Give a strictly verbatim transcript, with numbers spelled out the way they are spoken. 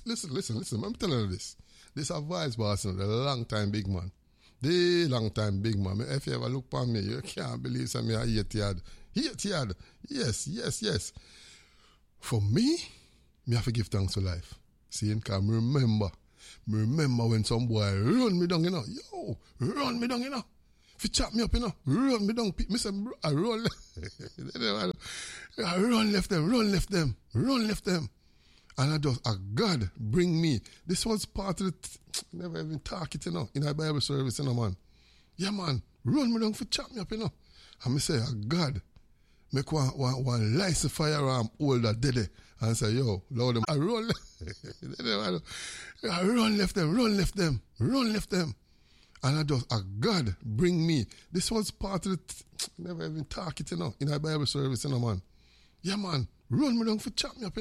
Listen, listen, listen, listen. I'm telling you this. This a Vice boss, you know, the long time big man. The long time big man. If you ever look upon me, you can't believe some me a eight yard. Eight yard. Yes, yes, yes. For me, me have to give thanks for life. See, because me remember, me remember when some boy run me down, you know. Yo, run me down, you know. If you chop me up, you know, run me down. Me say, I run. I run left them, run left them, run left them. And I just, a God bring me. This was part of the, t- never even talk it, you know, in a Bible service, you know, man. Yeah, man, run me down for chop me up, you know. And me say, a God, make one, one, one license firearm older, dead, and say, yo, Lord, I run, I run left them, run left them, run left them. And I just, a God bring me. This was part of the, t- never even talk it, you know, in a Bible service, you know, man. Yeah, man, run me down for chop me up, you know.